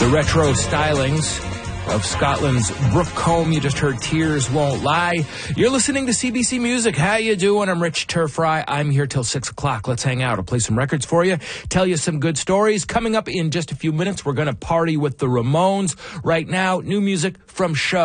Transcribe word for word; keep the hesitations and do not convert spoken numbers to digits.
retro stylings of Scotland's Brooke Combe. You just heard Tears Won't Lie. You're listening to C B C Music. How you doing? I'm Rich Turfry. I'm here till six o'clock. Let's hang out. I'll play some records for you, tell you some good stories. Coming up in just a few minutes, we're going to party with the Ramones. Right now, new music from Show.